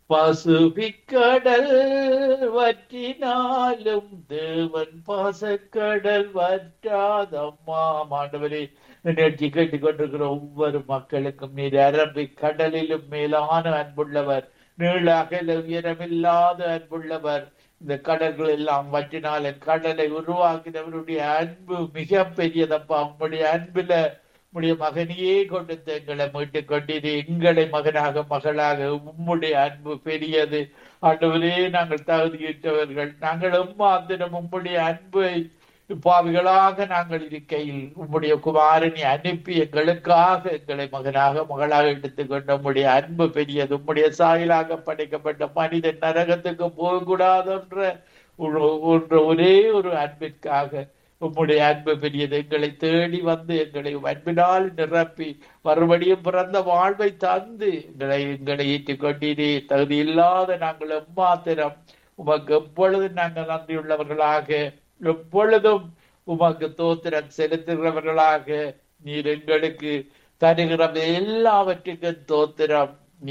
Pacific கடல் வற்றினாலும் தேவன் பாசக்கடல் வற்றாதம்மா. ஆண்டவரே, நிகழ்ச்சி கேட்டுக்கொண்டிருக்கிற ஒவ்வொரு மக்களுக்கும் நீர் அரபிக் கடலிலும் மேலான அன்புள்ளவர், நீள அகல உயரமில்லாத அன்புள்ளவர். இந்த கடல்கள் எல்லாம் வற்றினாலும் கடலை உருவாக்கினவருடைய அன்பு மிக பெரியதப்பா. உம்முடைய அன்புல உம்முடைய மகனையே கொடுத்து எங்களை மீட்டுக் கொண்டீர். எங்களை மகனாக மகளாக உம்முடைய அன்பு பெரியது. ஆண்டவரே, நாங்கள் தகுதியிட்டவர்கள். நாங்கள் எம்மாத்திரம் உம்முடைய அன்பை பாவிகளாக நாங்கள் இருக்கையில் உம்முடைய குமாரனை அனுப்பி எங்களுக்காக எங்களை மகனாக மகளாக எடுத்துக்கொண்ட உம்முடைய அன்பு பெரியது. உம்முடைய சாயலாக படைக்கப்பட்ட மனிதன் நரகத்துக்கு போகக்கூடாது என்ற ஒரே ஒரு அன்பிற்காக உம்முடைய அன்பு பெரியது. எங்களை தேடி வந்து எங்களை அன்பினால் நிரப்பி மறுபடியும் பிறந்த வாழ்வை தந்து எங்களை ஏற்றுக்கொண்டீரே. தகுதி இல்லாத நாங்கள் எம்மாத்திரம் உமக்கு எப்பொழுதும் நாங்கள் நன்றியுள்ளவர்களாக, எப்பொழுதும் உமக்கு தோத்திரம் செலுத்துகிறவர்களாக நீர் எங்களுக்கு தருகிற எல்லாவற்றுக்கும் தோத்திரம்.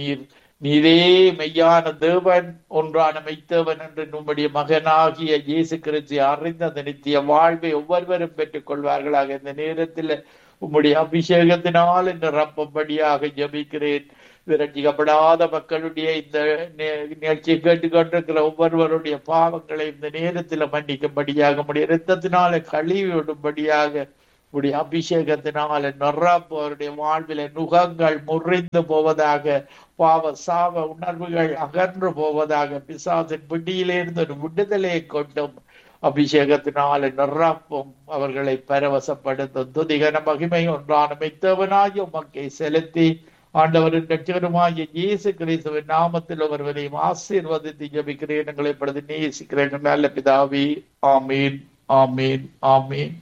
நீரே மெய்யான தேவன், ஒன்றான மெய்த்தேவன் என்று உம்முடைய மகனாகிய இயேசு கிறிஸ்து அறிந்த அந்த நித்திய வாழ்வை ஒவ்வொருவரும் பெற்றுக் கொள்வார்களாக. இந்த நேரத்தில் உம்முடைய அபிஷேகத்தினால் நிரப்பும்படியாக ஜெபிக்கிறேன். விரட்சிக்கப்படாத மக்களுடைய இந்த நிகழ்ச்சியை கேட்டுக்கொண்டிருக்கிற ஒவ்வொருவருடைய பாவங்களை இந்த நேரத்தில் மன்னிக்கும்படியாக, உம்முடைய இரத்தத்தினால கழுவி விடும்படியாக, உடைய அபிஷேகத்தினால நிரப்பு அவருடைய வாழ்வில நுகங்கள் முறிந்து போவதாக, பாவ சாவ உணர்வுகள் அகன்று போவதாக, பிசாசின் பிடியிலிருந்து ஒரு விடுதலையை கொண்டும் அபிஷேகத்தினால நிரப்பும் அவர்களை பரவசப்படுத்தும். துதிகன மகிமை ஒன்றான மெய்த்தவனாகிய உமக்கை செலுத்தி ஆண்டவரின் ரட்சகருமாகிய இயேசு கிறிஸ்துவின் நாமத்தில் ஒருவரையும் ஆசீர்வதித்து ஜெபிக்கிறேன். எங்களை இப்பொழுது நேசிக்கிறேன் நல்ல பிதாவே. ஆமீன், ஆமீன், ஆமீன்.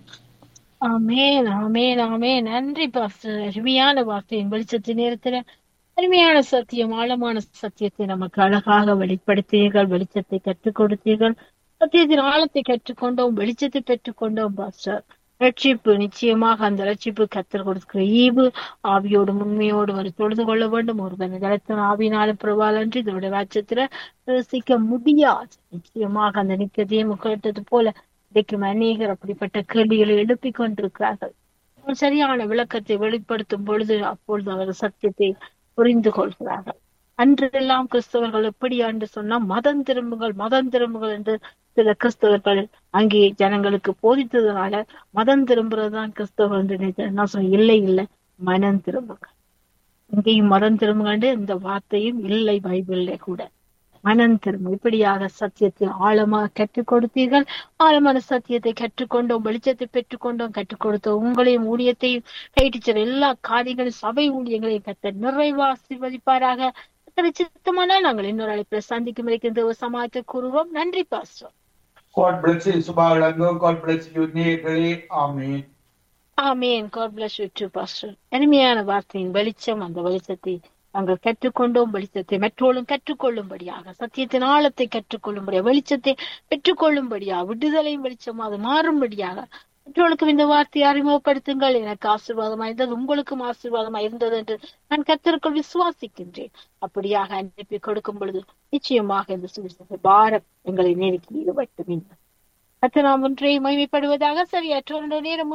ஆமேன், ஆமேன், ஆமேன். நன்றி பாஸ்டர். அருமையான வார்த்தையின் வெளிச்சத்தின் நேரத்துல அருமையான சத்தியம், ஆழமான சத்தியத்தை நமக்கு அழகாக வெளிப்படுத்தினீர்கள். வெளிச்சத்தை கற்றுக் கொடுத்தீர்கள். சத்தியத்தின் ஆழத்தை கற்றுக்கொண்டோம், வெளிச்சத்தை பெற்றுக்கொண்டோம் பாஸ்டர். ரட்சிப்பு நிச்சயமாக அந்த ரட்சிப்பு கத்தர் கொடுக்கிற ஈவு ஆவியோடு உண்மையோடு ஒரு தொழுது கொள்ள வேண்டும். ஒருவன் நிலத்தின் ஆவினாலும் பரவாயில்லன்று இதோட ராட்சத்துல ரசிக்க முடியாது. நிச்சயமாக அந்த நிக்கத்தையும் கேட்டது போல இன்றைக்கும் அநேகர் அப்படிப்பட்ட கேள்விகளை எழுப்பிக் கொண்டிருக்கிறார்கள். சரியான விளக்கத்தை வெளிப்படுத்தும் பொழுது அப்பொழுது அவர் சத்தியத்தை புரிந்து கொள்கிறார்கள். அன்றெல்லாம் கிறிஸ்தவர்கள் எப்படி என்று சொன்னா மதம் திரும்புகள், மதம் திரும்புகள் என்று சில கிறிஸ்தவர்கள் அங்கே ஜனங்களுக்கு போதித்ததுனால மதம் திரும்புறதுதான் கிறிஸ்தவர்கள் என்று நினைத்தேன். நான் சொன்னேன், இல்லை இல்லை, மனம் திரும்புங்கள். இங்கேயும் மதம் திரும்புகள் இந்த வார்த்தையும் இல்லை பைபிள்ல கூட. மனம் திரும்ப இப்படியாக சத்தியத்தை ஆழமாக கற்றுக் கொடுத்தீர்கள். ஆழமான சத்தியத்தை கற்றுக்கொண்டோம், வெளிச்சத்தை பெற்றுக்கொண்டோம். கற்றுக் கொடுத்த உங்களையும் ஊழியத்தையும் கைட்டுச்சர் எல்லா காரியங்களையும் சபை ஊழியங்களையும் கத்த நிறைவா ஆசீர்வதிப்பாராக. சித்தமானால் நாங்கள் இன்னொரு அழைப்பில் சந்திக்கும் வரைக்கும் தேவ சமாளத்தை கூறுவோம். நன்றி pastor. God bless you, சுபாலங்கோ. God bless you, நேயர்களே. ஆமீன், ஆமேன். God bless you too, pastor. அருமையான வார்த்தையின் வெளிச்சம், அந்த வெளிச்சத்தை நாங்கள் கற்றுக்கொண்டோம். வெளிச்சத்தை மற்றோளும் கற்றுக்கொள்ளும்படியாக, சத்தியத்தின் ஆழத்தை கற்றுக்கொள்ளும்படியாக, வெளிச்சத்தை பெற்றுக்கொள்ளும்படியாக, விடுதலையும் வெளிச்சம் அது மாறும்படியாக மற்றவர்களுக்கும் இந்த வார்த்தையை அறிமுகப்படுத்துங்கள். எனக்கு ஆசீர்வாதமா இருந்தது, உங்களுக்கும் ஆசீர்வாதமா இருந்தது என்று நான் கர்த்தருக்குள் விசுவாசிக்கின்றேன். அப்படியாக அனுப்பி கொடுக்கும் பொழுது நிச்சயமாக இந்த சுவிசேஷ பாரம் எங்களை நெருக்கி ஈடுபட்டு கர்த்தர் ஒன்றை மகிமைப்படுவதாக. சரியாற்ற நேரம்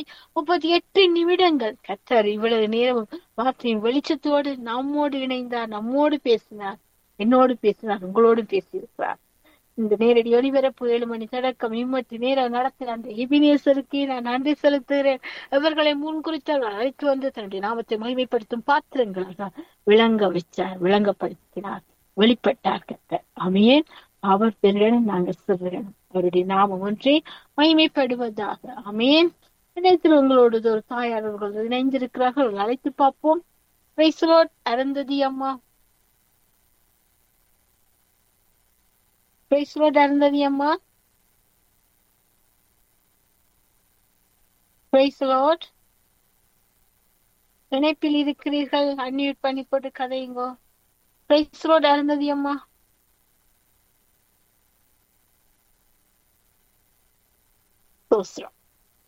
9:38. கர்த்தர் இவ்வளவு நேரம் வார்த்தையின் வெளிச்சத்தோடு நம்மோடு இணைந்தார், நம்மோடு பேசினார், என்னோடு பேசினார், உங்களோடு பேசியிருக்கிறார். இந்த நேரடி ஒலிபரப்பு 7 மணி தொடக்கம் இம்மட்டு நேரம் நடத்தின அந்த எபினேசருக்கு நான் நன்றி செலுத்துகிறேன். அவர்களை முன்குறித்தால் அழைத்து வந்து தன்னுடைய நாமத்தை மகிமைப்படுத்தும் பாத்திரங்களாக விளங்க வச்சார், விளங்கப்படுத்தினார், வெளிப்பட்டார் கர்த்தர். ஆமென். அவர் பெருகணும், நாங்கள் சிறுகணும். அவருடைய நாமம் ஒன்றே மகிமைப்படுவதாக. ஆமென். இணையத்தில் உங்களோடு ஒரு தாயார் அவர்கள் இணைந்திருக்கிறார்கள், அழைத்து பார்ப்போம். Praise the Lord. அருந்ததி அம்மா. பிரைஸ் தி லார்ட் அருந்ததி அம்மா. Praise the Lord. இணைப்பில் இருக்கிறீர்கள், அன்மியூட் பண்ணி போட்டு கதையுங்கோ. பிரைஸ் தி லார்ட் அருந்ததி அம்மா.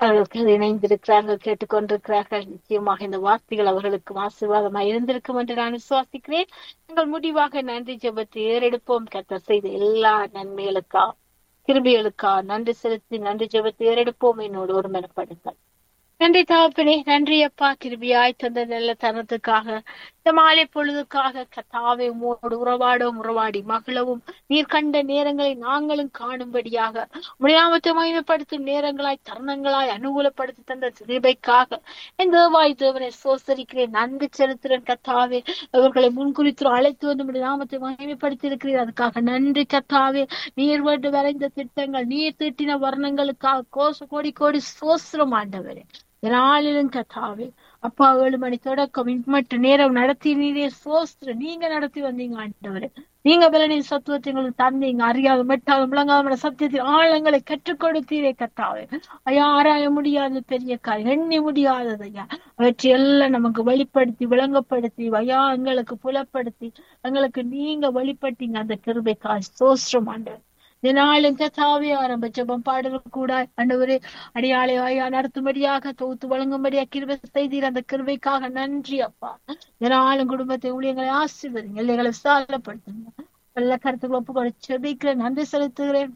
அவர்கள் இணைந்திருக்கிறார்கள், கேட்டுக்கொண்டிருக்கிறார்கள். நிச்சயமாக இந்த வார்த்தைகள் அவர்களுக்கு ஆசீர்வாதமாக இருந்திருக்கும் என்று நான் விசுவாசிக்கிறேன். எங்கள் முடிவாக நன்றி ஜெபத்தை ஏறெடுப்போம். கர்த்தர் செய்த எல்லா நன்மைகளுக்கா கிருபைகளுக்கா நன்றி செலுத்தி நன்றி ஜெபத்தை ஏறெடுப்போம். என்னோடு ஒருமனப்படுங்கள். நன்றி தகப்பனே, நன்றி அப்பா, கிருபியாய் தந்த நல்ல தருணத்துக்காக, இந்த மாலை பொழுதுக்காக. கர்த்தாவே, உம்மோடு உறவாடி மகிழவும் நீர் கண்ட நேரங்களை நாங்களும் காணும்படியாக உம்முடைய நாமத்தை மகிமைப்படுத்தும் நேரங்களாய் தருணங்களாய் அனுகூலப்படுத்தி தந்த கிருபைக்காக என் தேவாய் தேவனை சோசரிக்கிறேன், நன்றி செலுத்துறேன். கர்த்தாவே, அவர்களை முன்குறித்து அழைத்து வந்து உம்முடைய நாமத்தை மகிமைப்படுத்தி இருக்கிறீர். அதுக்காக நன்றி கர்த்தாவே. நீர் வந்து வரைந்த திட்டங்கள், நீர் தீட்டின வர்ணங்களுக்காக கோடி கோடி சோஸ்திரம் ஆண்டவரே. நாளிலும் கர்த்தாவே அப்பா, 7 மணி தொடக்கம் இம்மட்டு நேரம் நடத்தினீரே சோஸ்திரம். நீங்க நடத்தி வந்தீங்க ஆண்டவரே. நீங்க பலனின் சத்துவத்தை எங்களுக்கு தந்தீங்க. அறியாத மெட்டாத முழங்காத சத்தியத்தின் ஆழங்களை கற்றுக் கொடுத்தீரே கர்த்தாவே. ஐயா, ஆராய முடியாத பெரிய காரியம், எண்ணி முடியாதது ஐயா. அவற்றை எல்லாம் நமக்கு வெளிப்படுத்தி விளங்கப்படுத்தி ஐயா எங்களுக்கு புலப்படுத்தி எங்களுக்கு நீங்க வெளிப்பட்டீங்க. அந்த கிருபைக்காய் சோஸ்திரம் ஆண்டவர். இதனாலும் கர்த்தாவே, ஆரம்ப ஜெபம் பாடல்கள் கூட ஆண்டவரே அடியாளை ஐயா நடத்தும்படியாக தொகுத்து வழங்கும்படியாக கிருபை செய்தீர். அந்த கிருபைக்காக நன்றி அப்பா. இதனாலும் குடும்பத்தை ஊழியங்களை ஆசீர்வதிங்க, எல்லைகளை விசாலப்படுத்துங்க. எல்லா கருத்துக்களை ஒப்புக்கொண்டு ஜெபிக்கிறேன், நன்றி செலுத்துகிறேன்.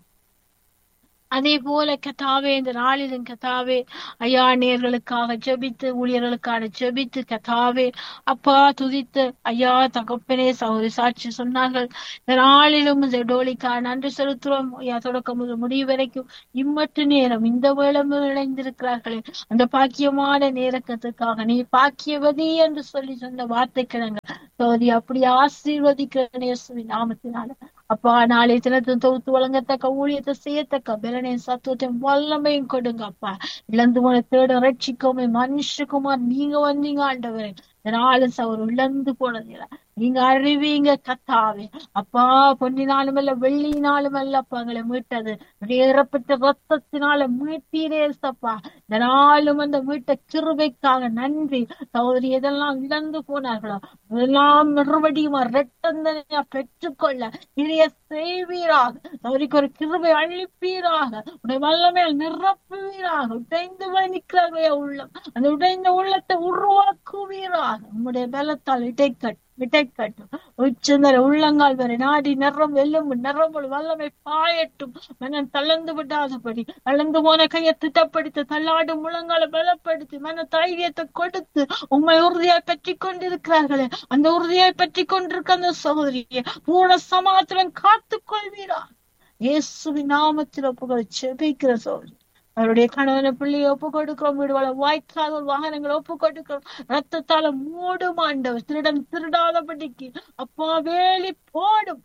அதே போல கர்த்தாவே, இந்த நாளிலும் கர்த்தாவே ஐயா நேர்களுக்காக ஜெபித்து ஊழியர்களுக்காக ஜெபித்து கர்த்தாவே அப்பா துதித்து ஐயா தகப்பனே சகோதரி சாட்சி சொன்னார்கள். இந்த நாளிலும் இந்த டோலிக்காக நன்றி செலுத்துறோம் ஐயா. தொடக்கம் முதல் முடிவு வரைக்கும் இம்மட்டு நேரம் இந்த வேளம் இணைந்திருக்கிறார்களே, அந்த பாக்கியமான நேரத்துக்காக நீ பாக்கியவதி என்று சொல்லி சொன்ன வார்த்தைக்கு நாங்கள் சகோதரி அப்படி ஆசீர்வதிக்கிறேன் இயேசுவின் நாமத்தினால. அப்பா, நாளை தினத்தின் தொகுத்து வழங்கத்தக்க ஊழியத்தை செய்யத்தக்க பலனையும் சத்துவத்தையும் வல்லமையும் கொடுங்க அப்பா. இழந்து போன தேட ரட்சிக்கோமே மனுஷகுமார் நீங்க வந்தீங்க ஆண்டவரே. இதனாலும் அவர் இழந்து போனதில்ல, நீங்க அறிவீங்க கர்த்தாவே. அப்பா, பொன்னினாலும் அல்ல வெள்ளியினாலும் அல்ல அப்பா எங்களை மீட்டது ஏறப்பட்ட ரத்தத்தினால மீட்டீரே சப்பா. இதனாலும் அந்த மீட்ட கிருபைக்காக நன்றி. சகோதரி எதெல்லாம் இழந்து போனார்களோ அதெல்லாம் மறுபடியும் இரட்டந்தனையா பெற்றுக்கொள்ள இதைய செய்வீராக. அவருக்கு ஒரு கிருபை அழிப்பீராக, உடைய வல்லமையால் நிரப்புவீராக. உடைந்து போய் நிற்கிறார்களே உள்ளம், அந்த உடைந்த உள்ளத்தை உருவாக்குவீராக. உம்முடைய பலத்தால் இடைக்கட்டும் உச்சந்தர உள்ளங்கால் வரை நாடி நிறம் எல்லும் நிறமுள் வல்லமை பாயட்டும். மனம் தளர்ந்து விடாதபடி தளர்ந்து போன கையை திட்டப்படுத்தி தள்ளாடும் முழங்கால பலப்படுத்தி மன தைரியத்தை கொடுத்து உண்மை உறுதியாய் பற்றி கொண்டிருக்கிறார்களே, அந்த உறுதியாய் பற்றி கொண்டிருக்க அந்த சகோதரியை பூர்ண சமாதானம் காத்துக் கொள்வீரா. இயேசுவின் நாமத்தில் ஒப்புகளை செபிக்கிற சகோதரி. அவருடைய கணவனை பிள்ளையை ஒப்பு கொடுக்கிறோம். வீடுகளை வாய்க்காத வாகனங்களை ஒப்பு கொடுக்கிறோம். ரத்தத்தால மூடும் ஆண்டவர். திருடன் திருடாதபடிக்கு அப்பா வேலி போடும்.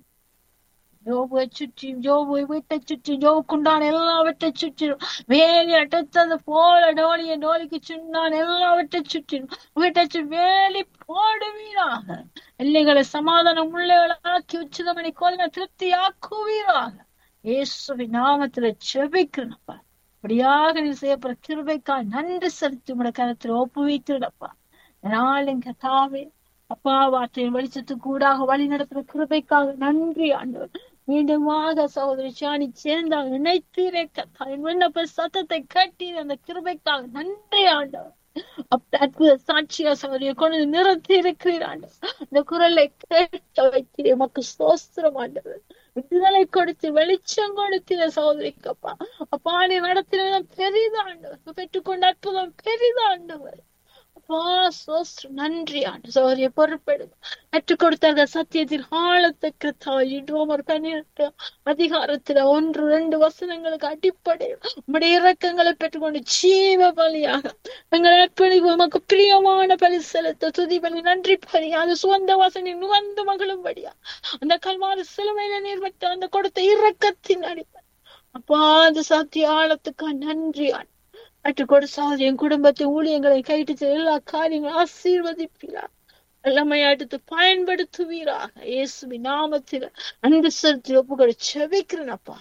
யோபுவை சுற்றி யோபுவை வீட்டை சுற்றி யோவுக்குண்டான எல்லாவற்றை சுற்றிடும். வேலி அடைத்தது போல டோலிக்கு சுண்ணான் எல்லாவற்றை சுற்றிடும். வீட்டை சுற்றி வேலி போடுவீராக. எல்லைகளை சமாதானம் உள்ளாக்கி உச்சிதமணி கொல்ல திருப்தியாக்குவீராக. இயேசுவின் நாமத்துல செபிக்கிறப்பா. அப்படியாக நீ செய்யப்படுற கிருபைக்காய் நன்றி செலுத்தி உடைய கருத்தில் ஒப்புவிக்கிறப்பா. நாளும் கர்த்தாவே அப்பா, வார்த்தையின் வெளிச்சத்துக்கு கூடாக வழி நடத்துற கிருபைக்காக நன்றி ஆண்டவர். மீண்டுமாக சகோதரி சாணி சேர்ந்தாக இணைத்தீரே கர்த்தா. என் விண்ணப்ப சத்தத்தை கேட்டீர், அந்த கிருபைக்காக நன்றி ஆண்டவர். அற்புத சாட்சியா சகோதரியை கொண்டு நிறுத்தி இருக்கிறீர் ஆண்டவர். அந்த குரலை கேட்க வைக்கிறேன், உமக்கு ஸ்தோத்திரம் ஆண்டவர். விடுதலை கொடுத்து வெளிச்சம் கொடுத்திர சகோதரிக்கப்பா. அப்பா, நீ நடத்தின பெரிதாண்டவர், பெற்றுக்கொண்ட அற்புதம் பெரிதாண்டவர். அப்பா சோஸ்திரம் நன்றி ஆண்டு. சகோதரியை பொறுப்பெடுங்க. கற்றுக் கொடுத்தாங்க சத்தியத்தின் ஆழத்துக்கு தாய் ரோமர் 12 அதிகாரத்துல 1-2 வசனங்களுக்கு அடிப்படையில் உம்முடைய இரக்கங்களை பெற்றுக்கொண்டு ஜீவ பலியாக எங்களை அர்ப்பணிப்பு உமக்கு பிரியமான பலி செலுத்த துதி பலி நன்றி பலி அது சுவந்த வாசனை நுகர்ந்து மகளும்படியா அந்த கல்வாரி சிலுவையில நீர்வட்ட அந்த கொடுத்த இரக்கத்தின் அடிப்படை அப்பா அந்த சத்திய ஆழத்துக்கு நன்றி ஆண்டு. கற்றுக்கொடு சாதி என் குடும்பத்தை ஊழியங்களை கைட்டு எல்லா காரியங்களும் ஆசீர்வதிப்பீராக. எல்லாமையாட்டு பயன்படுத்துவீராக. இயேசுவின் நாமத்தில் அன்பு செலுத்தி ஒப்புக்கொடு செபிக்கிறேனப்பா.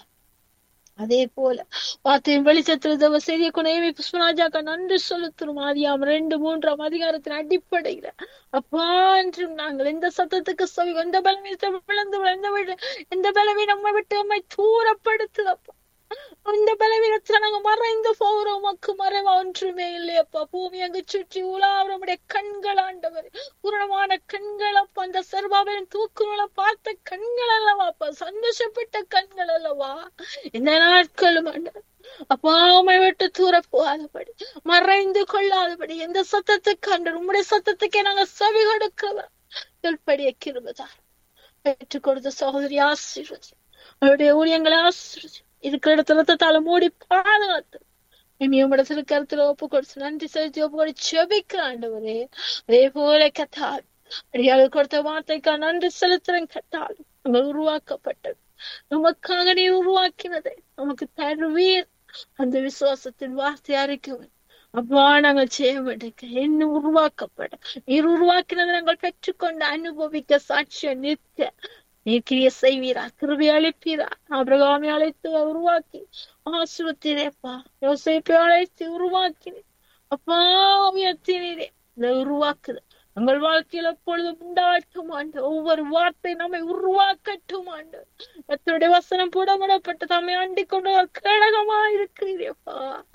அதே போல வார்த்தையின் வெளிச்சத்துல செய்தியை கொண்டு புஷ்பராஜாக்கா நன்றி செலுத்துறோம். ஆதியாம் 2-3 அதிகாரத்தின் அடிப்படையில அப்பா என்றும் நாங்கள் எந்த சத்தத்துக்கு எந்த பலவீனத்தை விழுந்து எந்த பலவீனம் நம்மை விட்டு நம்மை தூரப்படுத்துதப்பா. அந்த பலவீனத்துல நாங்க மறைந்து போகிறோம். உமக்கு மறைவா ஒன்றுமே இல்லையப்பா. பூமி அங்கு சுற்றி உலாவுடைய கண்கள் ஆண்டவர், பூரணமான கண்கள் அப்பா. அந்த சர்வாவின் தூக்குகளை பார்த்த கண்கள் அல்லவாப்பா, சந்தோஷப்பட்ட கண்கள் அல்லவா இந்த நாட்களும் ஆண்டவர். அப்பா உம்மை விட்டு தூர போகாதபடி, மறைந்து கொள்ளாதபடி, எந்த சத்தத்துக்கு ஆண்டவர் உம்முடைய சத்தத்துக்கே நாங்க செவி கொடுக்கிறவர் படிய கிருபைதான் பெற்றுக் கொடுத்த சகோதரி ஆசீர்வதி. அவருடைய ஊழியங்களை ஆசீர்வதி. இருக்கிற இடத்துல ரத்தத்தால மூடி பாதுகாத்து உம்மிடத்துல கருத்துல ஒப்பு கொடுத்து நன்றி செலுத்தி ஒப்பு கொடு செபிக்கிற ஆண்டவரே. அதே போல கத்தால் அடியாளு கொடுத்த வார்த்தைக்கா நன்றி செலுத்துறேன். கத்தால் நம்ம உருவாக்கப்பட்டது நமக்காக நீ உருவாக்கினதை நமக்கு தருவீர். அந்த விசுவாசத்தின் வார்த்தை அறிக்கவன் அப்பா நாங்கள் செய்ய மாட்டேங்க. என்ன உருவாக்கப்பட நீர் உருவாக்கினதை நாங்கள் பெற்றுக்கொண்டு அனுபவிக்க சாட்சிய நிற்க நீர் கிரிய செய்வீரா, கிருபை அளிப்பீரா. ஆபிரகாமை அழைத்து உருவாக்கி ஆசுவத்தினேப்பா, யோசேப்பை அழைத்து உருவாக்கினேன் அப்பா. உயர்த்தினீரே இந்த உருவாக்குது உங்கள் வாழ்க்கையில எப்பொழுதும் உண்டாகட்டும் ஆண்டு. ஒவ்வொரு வார்த்தை நம்மை உருவாக்கட்டும் ஆண்டு. கர்த்தருடைய வசனம் புடமிடப்பட்டு தம்மை அண்டிக் கொண்டு கேடகமா இருக்கிறீரேப்பா.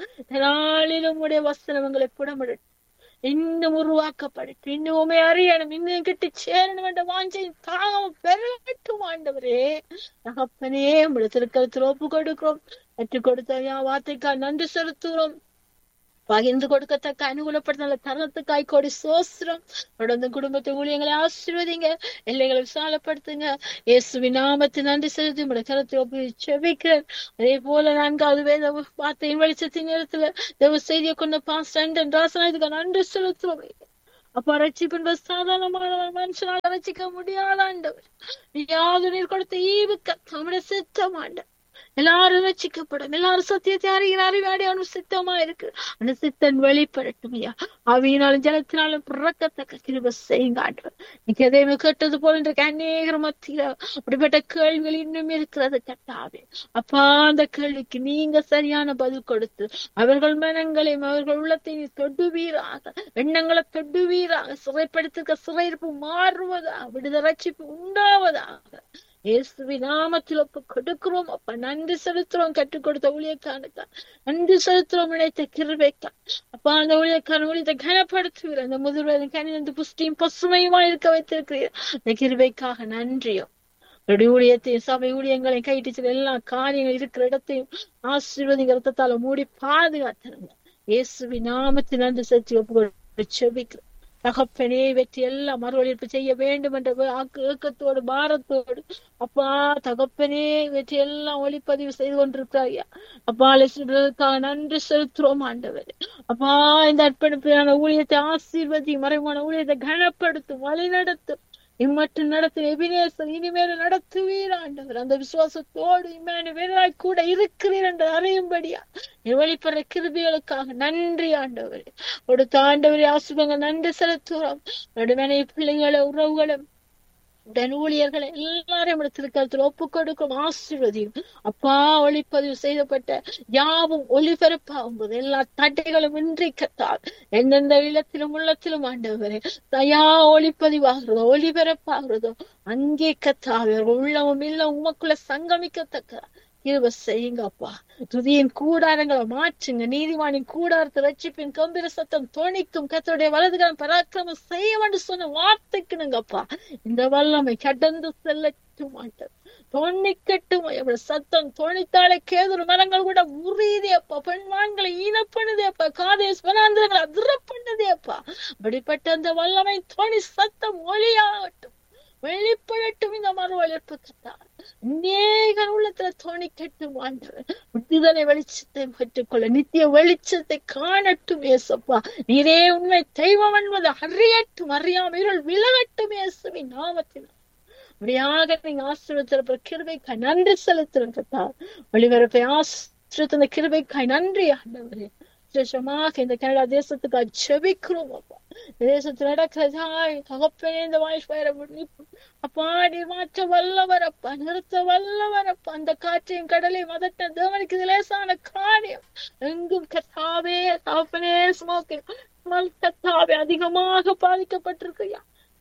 நாளிலும் உடைய வசனம் உங்களை புடமிடட்டும், இன்னும் உருவாக்கப்படட்டும், இன்னும் உண்மை அறியணும், இன்னும் கிட்ட சேரணும் என்ற வாஞ்சையும் தாகம் பெறட்டும் ஆண்டவரே. தகப்பனே உங்களுடைய திருக்கரத்தில் ஒப்பு கொடுக்கிறோம். கற்றுக் கொடுத்த வார்த்தைக்காக நன்றி செலுத்துகிறோம். பகிர்ந்து கொடுக்கத்தக்க அனுகூலப்படுத்த தருணத்துக்காய் கோடி சோஸ்திரம். தொடர்ந்து குடும்பத்தை ஊழியங்களை ஆசீர்வதிங்க, எல்லைகளை விசாலப்படுத்துங்க. இயேசுவின் நாமத்தில் நன்றி செலுத்தி உங்களுடைய கரத்தை ஒப்பி செபிக்கிறேன். அதே போல 4வது வேத வார்த்தையின் வெளிச்சத்தின் நேரத்துல தேவ செய்தியை கொண்ட பாஸ்டர் ராசனாயத்துக்கு நன்றி செலுத்துவோம். அப்ப ரட்சிப்பு சாதாரணமான மனுஷனால் ரட்சிக்க முடியாத ஆண்டவர், யாவது நீர் கொடுத்த ஈவுக்க நம்முடைய சித்தம் ஆண்டவர். எல்லாரும் ரட்சிக்கப்படும், எல்லாரும் சத்தியத்தை அறிகிற அறிவாடியான சித்தமா இருக்கு. அந்த சித்தன் வெளிப்படட்டும் ஐயா. அவையினாலும் ஜலத்தினாலும் பிறக்கத்தக்க கிருபை செய்யுங்க ஆண்டவர். இன்னைக்கு எதையுமே கேட்டது போல இன்றைக்கு அநேகர் மத்தியில அப்படிப்பட்ட கேள்விகள் இன்னும் இருக்கிறது கட்டாவே. அப்பா அந்த கேள்விக்கு நீங்க சரியான பதில் கொடுத்து அவர்கள் மனங்களையும் அவர்கள் உள்ளத்தை தொடுவீராக, எண்ணங்களை தொடுவீராக. சிறைப்படுத்திருக்க சிறையிருப்பு மாறுவதாக, விடுதலை ரட்சிப்பு உண்டாவதாக இயேசுவின் நாமத்தில் ஒப்பு கொடுக்கிறோம். அப்ப நன்றி செலுத்துறோம். கற்றுக் கொடுத்த ஊழியக்காரனுக்கா நன்றி செலுத்துறோம். இணைத்த கிருபைக்கா அப்பா அந்த ஊழியக்காரன் ஊழியத்தை கனப்படுத்துவீர். அந்த முதிர்வயதின் கனிந்து புஷ்டியும் பசுமையுமா இருக்க வைத்திருக்கிறீர். அந்த கிருபைக்காக நன்றியும். ஊழியத்தையும் சபை ஊழியங்களை கைட்டு எல்லா காரியங்கள் இருக்கிற இடத்தையும் ஆசீர்வதிங்க. ரத்தத்தால மூடி பாதுகாத்துருங்க. இயேசுவின் நாமத்தில் நன்றி செலுத்தி ஒப்பு செபிக்கிறோம். தகப்பனே வெற்றி எல்லாம் மறுவழிப்பு செய்ய வேண்டும் என்ற ஏக்கத்தோடு பாரத்தோடு அப்பா தகப்பனே வெற்றி எல்லாம் ஒளிப்பதிவு செய்து கொண்டிருக்கிறாயா. அப்பா அழைக்காக நன்றி செலுத்துறோம் ஆண்டவர். அப்பா இந்த அர்ப்பணிப்பான ஊழியத்தை ஆசீர்வதி, மறைமான ஊழியத்தை கனப்படுத்தும், வழி நடத்தும். இம்மற்றும் நடத்தும் எபினேசர் இனிமேல் நடத்துவீர் ஆண்டவர். அந்த விசுவாசத்தோடு இம்மானுவேலாய் கூட இருக்கிறீர் என்று அறியும்படியா வெளிப்படுற கிருபைகளுக்காக நன்றி ஆண்டவர். கொடுத்த ஆண்டவரை ஆசுபங்க நன்றி செலுத்துகிறோம். மனை பிள்ளைகளை உறவுகளும் உடன் ஊழியர்களை எல்லாரையும் இடத்திற்கத்தில் ஒப்புக் கொடுக்கும் ஆசீர்வதியும். அப்பா ஒளிப்பதிவு செய்யப்பட்ட யாவும் ஒளிபரப்பாகும் போது எல்லா தடைகளும் இன்றி கத்தால் எந்தெந்த இல்லத்திலும் உள்ளத்திலும் ஆண்டவரே தயா ஒளிப்பதிவாகிறதோ ஒளிபரப்பாகிறதோ அங்கே கத்தாவர்கள் உள்ளமும் இல்ல உமக்குள்ள சங்கமிக்கத்தக்க கிருபை செய்யுங்கப்பா. துதியின் கூடாரங்களை மாற்றுங்க. நீதிவானின் கூடாரத்தை ரட்சிப்பின் கம்பீர சத்தம் தோணிக்கும். கர்த்தருடைய வலதுகாலம் பராக்கிரமம் செய்ய என்று சொன்ன வார்த்தைக்குனுங்கப்பா. இந்த வல்லமை கடந்து செல்லட்டும் மாட்டது, தோணிக்கட்டும். சத்தம் தோணித்தாலே கேதுரு மரங்கள் கூட உறுதியதே அப்பா. பெண்மான்களை ஈனப்படுதே அப்பா. காதேஸ் வனாந்திரங்களை அதிர பண்ணுதே அப்பா. அப்படிப்பட்ட அந்த வல்லமை தோணி சத்தம் ஒளியாகட்டும், வெளிப்படட்டும். இந்த மறுவழிப்புத்தான் அநேக உள்ளத்துல தோணிக்கட்டும் ஆண்டவர். விடுதலை வெளிச்சத்தை பெற்றுக்கொள்ள நித்திய வெளிச்சத்தை காணட்டும் ஏசப்பா. நீரே உண்மை தெய்வம் என்பது அறியட்டும், அறியாமல் விலகட்டும் இயேசுவின் நாமத்தில். அப்படியாக நீங்க ஆசீர்வதித்த கிருபைக்காய் நன்றி செலுத்துறேன். ஒளிபரப்பை ஆசீர்வதித்த கிருபைக்காய் நன்றி ஆண்டவரே. விசேஷமாக இந்த கனடா தேசத்துக்காக ஜெபிக்கிறோம் அப்பா. தேசத்துல நடக்கிறதாய் தகப்பனே இந்த வாய்ஸ் வர அப்பா நீர் மாற்ற வல்லவர் அப்பா, நிறுத்த வல்லவர் அப்பா. அந்த காற்றையும் கடலையும் மதட்ட தேவனுக்கு இது லேசான காரியம். எங்கும் கத்தாவே தகப்பனே ஸ்மோக்கிங் கத்தாவே அதிகமாக பாதிக்கப்பட்டிருக்கையா.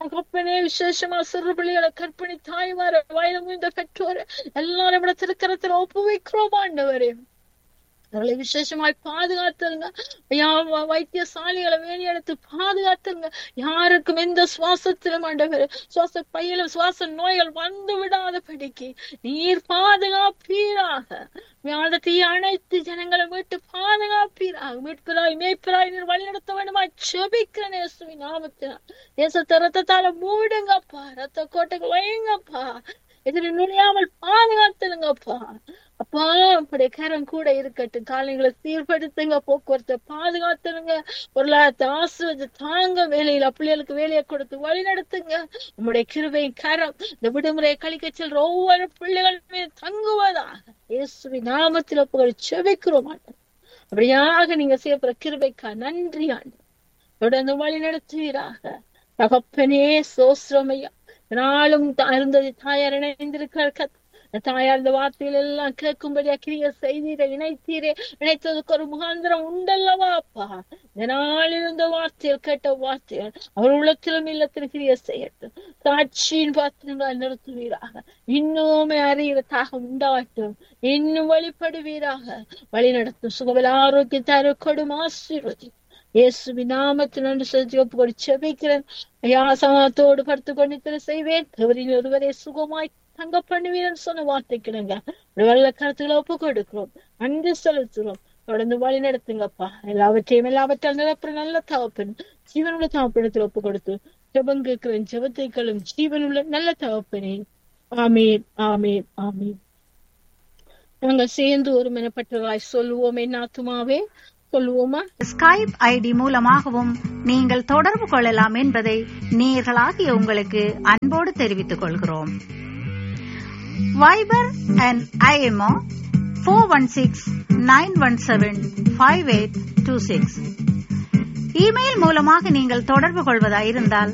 தகப்பனே விசேஷமா சிறு பிள்ளைகளை கற்பிணி தாய்மார வயது இந்த பெற்றோர் எல்லாரும் திருக்கரத்துல ஒப்புவிக்கிறோம் ஆண்டவரே. அவர்களை விசேஷமாய் பாதுகாத்துங்க ஐயா. வைத்தியசாலைகளை வேணி எடுத்து பாதுகாத்துங்க. யாருக்கும் எந்த சுவாசத்திலும் ஆண்டவர் சுவாச பையிலும் சுவாச நோய்கள் வந்து விடாத படிக்கு நீர் பாதுகாப்பீராக. வியாதத்தை அனைத்து ஜனங்களை மீட்டு பாதுகாப்பீராக. மீட்பிராய் மேய்ப்பிராய் நீர் வழி நடத்த வேண்டுமா செபிக்கிறேன் இயேசுவின் நாமத்தினால். தேசத்தை ரத்தத்தால மூடுங்கப்பா. ரத்த கோட்டைகள் வைங்கப்பா. எதிரி நுழையாமல் பாதுகாத்துங்கப்பா. அப்பா அப்படி கரம் கூட இருக்கட்டும். காலைகளை சீர்படுத்துங்க. போக்குவரத்தை பாதுகாத்துருங்க. பொருளாதாரத்தை ஆசிர்வதித்து தாங்க. வேலையில பிள்ளைகளுக்கு வேலையை கொடுத்து வழி நடத்துங்க. உங்களுடைய கிருபையின் கரம் இந்த விடுமுறையை கழிக்க செல்ற ஒவ்வொரு பிள்ளைகள் மீது தங்குவதாக இயேசுவின் நாமத்தில் புகழ் செபிக்கிறோம். அப்படியாக நீங்க செய்யப்படுற கிருபைக்கா நன்றி ஆண்டு. தொடர்ந்து வழி நடத்துவீராக. தகப்பனே சோஸ்ரமையா. நாளும் இருந்தது தாயார் இணைந்திருக்கிற தாயார் இந்த வார்த்தைகள் எல்லாம் கேட்கும்படியா கிரிய செய்தீரை இணைத்தீரே. இணைத்ததுக்கு ஒரு முகாந்திரம் உண்டல்லவா அப்பா. இந்த நாளில் இருந்த வார்த்தைகள் கேட்ட வார்த்தைகள் அவர் உள்ளத்திலும் இல்லத்திலும் கிரிய செய்யட்டும். சாட்சியின் பாத்திரங்கள் நிறுத்துவீராக. இன்னுமே அறிகிற தாகம் உண்டாகட்டும். இன்னும் வழிபடுவீராக. வழி நடத்தும் சுகபல ஆரோக்கியத்தார கொடும் ஆசீர்வதி இயேசுவின் நாமத்தில் நன்றி செலுத்தி ஒப்புக்கொண்டு செபிக்கிறேன். சமத்தோடு படுத்து கொண்டு செய்வேன். அவரின் ஒருவரே சுகமாய் தங்க பண்ணுவீரன் சொன்ன வார்த்தை கிடங்க வெள்ள கருத்துக்களை ஒப்பு கொடுக்கிறோம். அன்பு செலுத்துறோம். தொடர்ந்து வழி நடத்துங்கப்பா. எல்லாவற்றையும் நிரப்புற நல்ல தகப்பன் ஜீவனுள்ள தகப்பனத்தில் ஒப்பு கொடுத்து ஜெபம் கேட்கிறேன். ஜெபத்தைக்களும் ஜீவனுள்ள நல்ல தகப்பனே. ஆமீன் ஆமீன் ஆமீன். நாங்கள் சேர்ந்து ஒரு மெனப்பட்டவராய் சொல்லுவோம். என் ஆத்துமாவே சொல்லுவோமா? ஸ்கைப் ஐடி மூலமாகவும் நீங்கள் தொடர்பு கொள்ளலாம் என்பதை நேயர்களாகிய உங்களுக்கு அன்போடு தெரிவித்துக் கொள்கிறோம். Wiper and IMO 416-917-5826. இமெயில் மூலமாக நீங்கள் தொடர்பு கொள்வதாயிருந்தால்